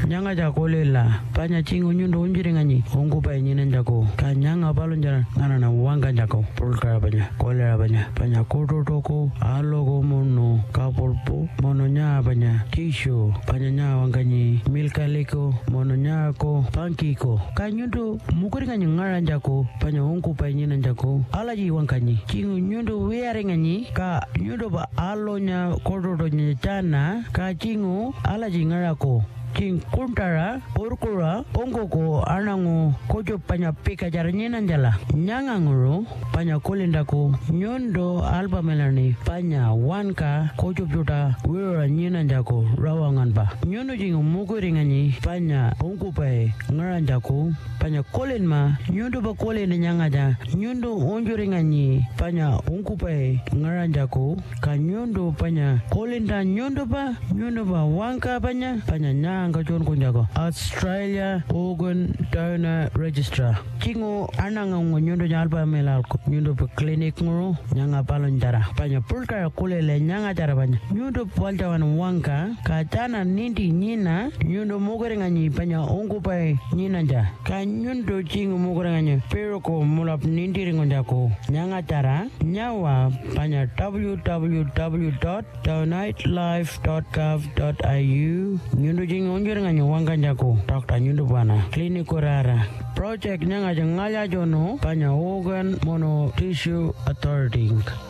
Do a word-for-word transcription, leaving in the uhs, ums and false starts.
nyanga ja kolela panya chingu nyundo unjiri ngani ongu pa nyinen jako ka nyanga balon jara ngana na wanga jako pulka banya kolera banya panya koto toko alogo mono kapolpo mono nya banya tisho panya nya wangani milka leko mono nya ko panki ko ka nyundo mukuri ngani ngara jako panya ongu pa nyinen jako alaji wangani chingu nyundo weare ngani ka nyundo ba alonya koto to nyana ka chingu alaji ngara ko king kuntara urkura ongoko anangu kojo panya pika jaranyena njala nyanganguru panya kolindako nyondo alba melani panya wanka kojo juta wira nyena njako rawangan ba nyondo jingu muguringani panya onkupai ngaranjako panya kolenma nyondo ba kolen nyangaja nyondo onjuringani panya onkupai ngaranjako ka nyondo panya kolenda nyondo ba nyondo ba wanka panya panya nya nga jon kunjago Australia Organ Donor Registrar kingo ananga nyondo nyalba melal ko nyondo pe clinic ngoro nyanga palon jara panya pulka kulele nyanga jara panya nyondo palja wan wanka ka tana nindi nyina nyondo mogore ngani panya ongu pai nyina ja ka nyondo kingo mogore ngani pero ko mulap nindi ringonja ko nyanga jara nyawa panya w w w dot donate life dot gov dot i u nyondo onjor nga nyawanga njako Doctor Nyundo bana kliniko rara project nyanga jangala jono panya organ mono tissue authority.